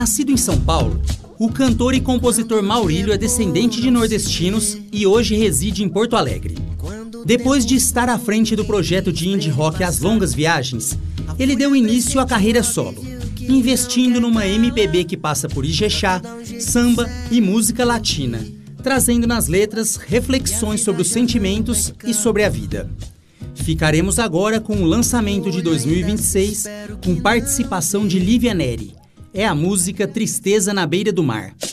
Nascido em São Paulo, o cantor e compositor Maurílio é descendente de nordestinos e hoje reside em Porto Alegre. Depois de estar à frente do projeto de indie rock As Longas Viagens, ele deu início à carreira solo, investindo numa MPB que passa por Ijexá, samba e música latina, trazendo nas letras reflexões sobre os sentimentos e sobre a vida. Ficaremos agora com o lançamento de 2026, com participação de Lívia Neri. É a música Tristeza na Beira do Mar.